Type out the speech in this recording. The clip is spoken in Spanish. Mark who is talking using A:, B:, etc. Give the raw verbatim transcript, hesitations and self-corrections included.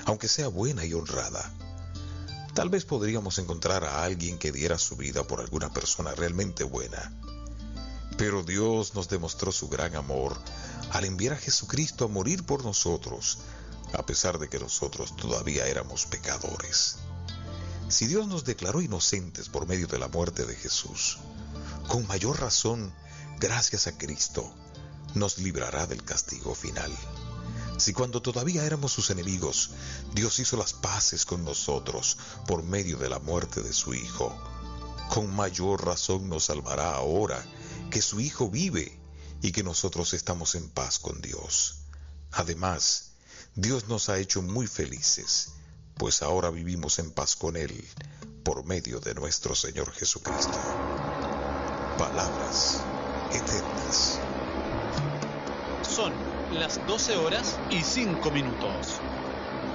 A: aunque sea buena y honrada. Tal vez podríamos encontrar a alguien que diera su vida por alguna persona realmente buena. Pero Dios nos demostró su gran amor al enviar a Jesucristo a morir por nosotros, a pesar de que nosotros todavía éramos pecadores. Si Dios nos declaró inocentes por medio de la muerte de Jesús, con mayor razón, gracias a Cristo, nos librará del castigo final. Si cuando todavía éramos sus enemigos, Dios hizo las paces con nosotros por medio de la muerte de su Hijo, con mayor razón nos salvará ahora que su Hijo vive y que nosotros estamos en paz con Dios. Además, Dios nos ha hecho muy felices, pues ahora vivimos en paz con Él por medio de nuestro Señor Jesucristo. Palabras eternas.
B: Son las doce horas y cinco minutos.